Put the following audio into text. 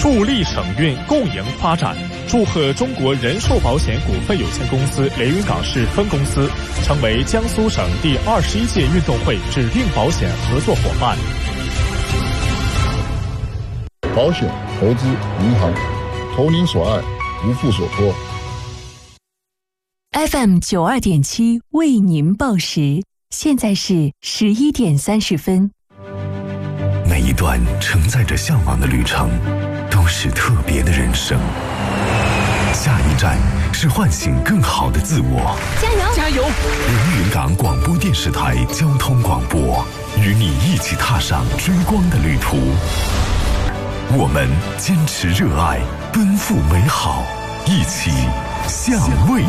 助力省运共赢发展，祝贺中国人寿保险股份有限公司连云港市分公司成为江苏省第21届运动会指定保险合作伙伴。 保险、投资、银行，投您所爱，无负所托。 FM 92.7为您报时，现在是11点30分。 每一段承载着向往的旅程，都是特别的人生。下一站是唤醒更好的自我。 加油！ 加油！ 连云港广播电视台交通广播，与你一起踏上追光的旅途。我们坚持热爱，奔赴美好，一起向未